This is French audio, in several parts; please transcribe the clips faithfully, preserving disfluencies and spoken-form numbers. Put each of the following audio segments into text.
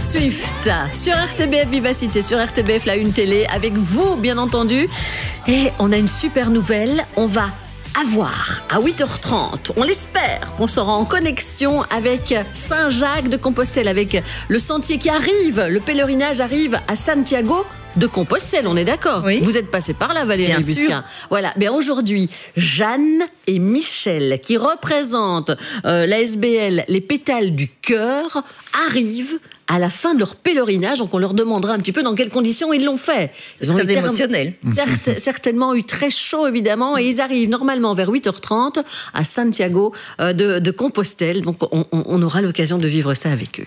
Swift sur R T B F Vivacité, sur R T B F la Une Télé, avec vous bien entendu. Et on a une super nouvelle, on va avoir à huit heures trente, on l'espère, qu'on sera en connexion avec Saint-Jacques de Compostelle, avec le sentier qui arrive, le pèlerinage arrive à Santiago de Compostelle, on est d'accord? Oui. Vous êtes passé par là, Valérie Bien Busquin. sûr. Voilà. Mais aujourd'hui, Jeanne et Michel, qui représentent euh, la S B L, les pétales du cœur, arrivent à la fin de leur pèlerinage. Donc on leur demandera un petit peu dans quelles conditions ils l'ont fait. Ils ont très été émotionnel. certes- certainement eu très chaud, évidemment, et ils arrivent normalement vers huit heures trente à Santiago euh, de, de Compostelle. Donc on, on- on aura l'occasion de vivre ça avec eux.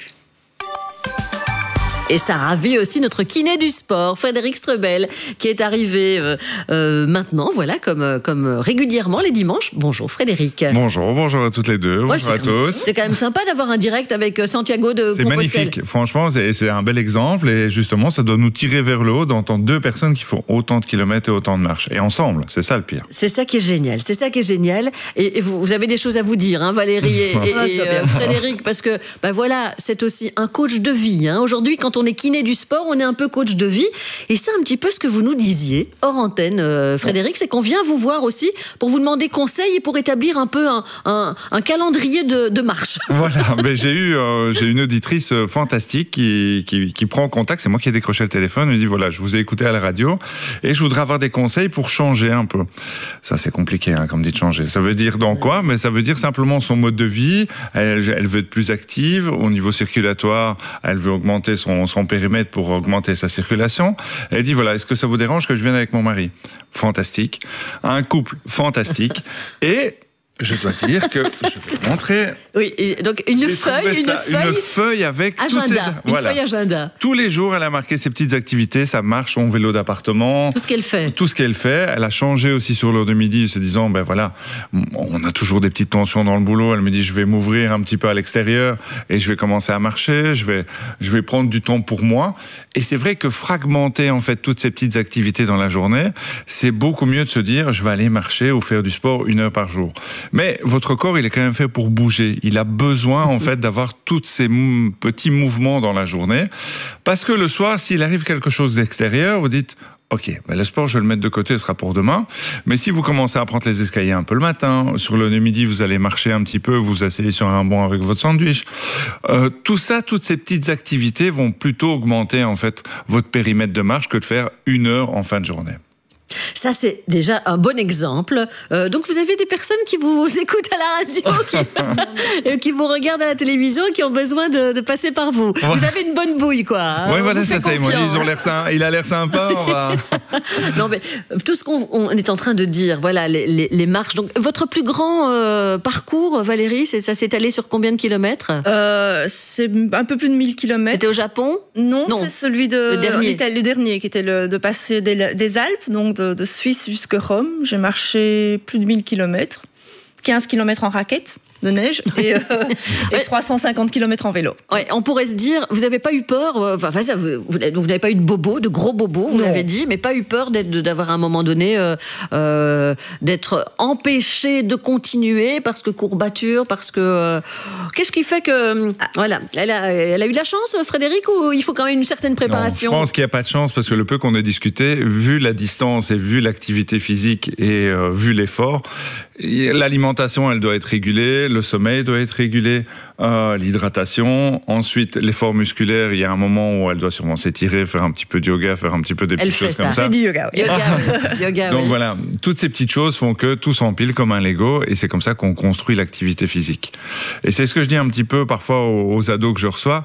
Et ça ravit aussi notre kiné du sport, Frédéric Strebel, qui est arrivé euh, euh, maintenant, voilà, comme, euh, comme régulièrement les dimanches. Bonjour Frédéric. Bonjour, bonjour à toutes les deux, Ouais, bonjour c'est à quand même- tous. C'est quand même sympa d'avoir un direct avec euh, Santiago de C'est Compostelle. magnifique, franchement, c'est c'est un bel exemple et justement, ça doit nous tirer vers le haut d'entendre deux personnes qui font autant de kilomètres et autant de marches. Et ensemble, c'est ça le pire. C'est ça qui est génial, c'est ça qui est génial. Et, et vous, vous avez des choses à vous dire, hein, Valérie et, et- Ah, et, très bien. euh, Frédéric, parce que bah voilà, c'est aussi un coach de vie. Hein. Aujourd'hui, quand on est kiné du sport, on est un peu coach de vie. Et c'est un petit peu ce que vous nous disiez hors antenne, euh, Frédéric, c'est qu'on vient vous voir aussi pour vous demander conseil et pour établir un peu un, un- un calendrier de, de marche. Voilà, mais j'ai eu euh, j'ai une auditrice euh, fantastique qui, qui, qui prend contact, c'est moi qui ai décroché le téléphone, elle me dit voilà, je vous ai écouté à la radio et je voudrais avoir des conseils pour changer un peu. Ça c'est compliqué, hein, comme dit de changer. Ça veut dire dans quoi? Mais ça veut dire simplement son mode de vie, elle, elle veut être plus active, au niveau circulatoire, elle veut augmenter son, son périmètre pour augmenter sa circulation. Elle dit voilà, est-ce que ça vous dérange que je vienne avec mon mari? Fantastique. Un couple fantastique. Et je dois dire que je vais vous montrer. Oui, et donc une J'ai feuille, trouvé une ça, feuille, une feuille avec toutes agenda, ces... une Voilà. feuille agenda. Tous les jours, elle a marqué ses petites activités, sa marche, son vélo d'appartement, Tout ce qu'elle fait. tout ce qu'elle fait. Elle a changé aussi sur l'heure de midi, se disant, ben voilà, on a toujours des petites tensions dans le boulot. Elle me dit, je vais m'ouvrir un petit peu à l'extérieur et je vais commencer à marcher. Je vais, je vais prendre du temps pour moi. Et c'est vrai que fragmenter en fait toutes ces petites activités dans la journée, c'est beaucoup mieux de se dire, je vais aller marcher ou faire du sport une heure par jour. Mais votre corps, il est quand même fait pour bouger. Il a besoin en fait d'avoir tous ces mou- petits mouvements dans la journée, parce que le soir, s'il arrive quelque chose d'extérieur, vous dites ok, ben le sport, je vais le mettre de côté, ce sera pour demain. Mais si vous commencez à prendre les escaliers un peu le matin, sur le midi, vous allez marcher un petit peu, vous asseyez sur un banc avec votre sandwich. Euh, tout ça, toutes ces petites activités vont plutôt augmenter en fait votre périmètre de marche que de faire une heure en fin de journée. Ça, c'est déjà un bon exemple. Euh, donc, vous avez des personnes qui vous écoutent à la radio, qui, qui vous regardent à la télévision, qui ont besoin de, de passer par vous. Ouais. Vous avez une bonne bouille, quoi. hein. Ouais, On voilà, vous ça, fait ça. Ils m'ont dit, confiance. ils ont l'air sympa, il a l'air sympa, on va... Non, mais tout ce qu'on on est en train de dire, voilà, les, les, les marches. Donc, votre plus grand euh, parcours, Valérie, c'est, ça s'est allé sur combien de kilomètres? Euh, c'est un peu plus de mille kilomètres. C'était au Japon? Non, Non. c'est celui de Le dernier. l'Italie, le dernier, qui était le, de passer des, des Alpes, donc de, de Suisse jusqu'à Rome. J'ai marché plus de mille kilomètres, quinze kilomètres en raquette de neige et, euh, et trois cent cinquante kilomètres en vélo. Ouais, on pourrait se dire, vous n'avez pas eu peur, euh, enfin, ça, vous, vous vous n'avez pas eu de bobos, de gros bobos, vous Non. l'avez dit, mais pas eu peur d'être, d'avoir à un moment donné, euh, euh, d'être empêché de continuer parce que courbature, parce que... euh, qu'est-ce qui fait que... Ah. Voilà, elle a, elle a eu la chance, Frédéric, ou il faut quand même une certaine Non, préparation? je pense qu'il n'y a pas de chance parce que le peu qu'on a discuté, vu la distance et vu l'activité physique et euh, vu l'effort, l'alimentation, elle doit être régulée, le sommeil doit être régulé, euh, l'hydratation, ensuite l'effort musculaire, il y a un moment où elle doit sûrement s'étirer, faire un petit peu de yoga, faire un petit peu des Elle petites fait choses ça. comme ça. Et du yoga, oui. Yoga, oui. Yoga, Donc oui. voilà, toutes ces petites choses font que tout s'empile comme un Lego et c'est comme ça qu'on construit l'activité physique. Et c'est ce que je dis un petit peu parfois aux, aux ados que je reçois.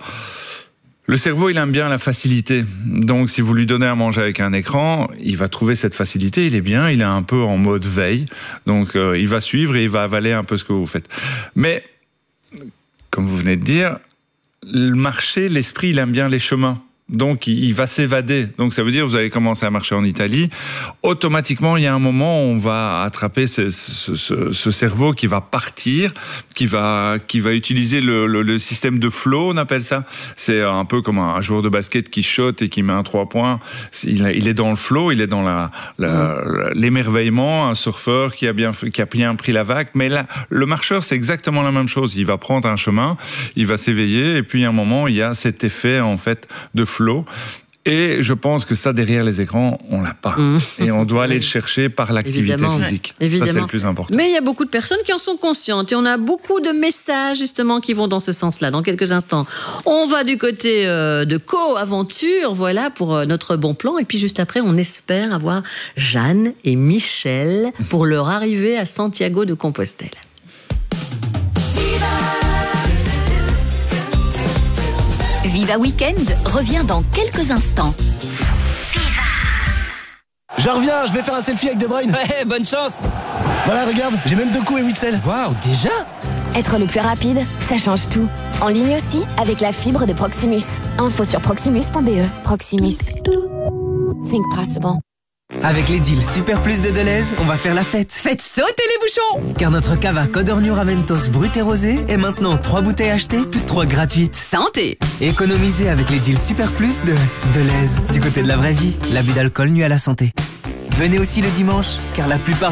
Le cerveau, il aime bien la facilité. Donc, si vous lui donnez à manger avec un écran, il va trouver cette facilité, il est bien, il est un peu en mode veille. Donc, euh, il va suivre et il va avaler un peu ce que vous faites. Mais, comme vous venez de dire, le marché, l'esprit, il aime bien les chemins. Donc, il, il va s'évader. Donc, ça veut dire que vous allez commencer à marcher en Italie. Automatiquement, il y a un moment où on va attraper ce, ce, ce, ce cerveau qui va partir, qui va, qui va utiliser le, le, le système de flow, on appelle ça. C'est un peu comme un, un joueur de basket qui shot et qui met un trois points. Il, il est dans le flow, il est dans la, la, l'émerveillement, un surfeur qui a bien, qui a bien pris la vague. Mais là, le marcheur, c'est exactement la même chose. Il va prendre un chemin, il va s'éveiller, et puis à un moment, il y a cet effet, en fait, de flow. Et je pense que ça, derrière les écrans, on l'a pas. Mmh. Et on doit aller le chercher par l'activité Évidemment. physique. Ouais. Évidemment. Ça, c'est le plus important. Mais il y a beaucoup de personnes qui en sont conscientes. Et on a beaucoup de messages, justement, qui vont dans ce sens-là. Dans quelques instants, on va du côté euh, de Co-Aventure, voilà, pour euh, notre bon plan. Et puis, juste après, on espère avoir Jeanne et Michel pour leur arrivée à Santiago de Compostelle. Viva Weekend revient dans quelques instants. Je reviens, je vais faire un selfie avec De Bruyne. Ouais, bonne chance. Voilà, regarde, j'ai même deux coups et huit selles. Waouh, déjà? Être le plus rapide, ça change tout. En ligne aussi, avec la fibre de Proximus. Info sur proximus point b e. Proximus. Think possible. Avec les deals Super Plus de Deleuze, on va faire la fête. Faites sauter les bouchons! Car notre cava Codorniu Raventos brut et rosé est maintenant trois bouteilles achetées plus trois gratuites. Santé! Économisez avec les deals Super Plus de Deleuze. Du côté de la vraie vie, l'abus d'alcool nuit à la santé. Venez aussi le dimanche, car la plupart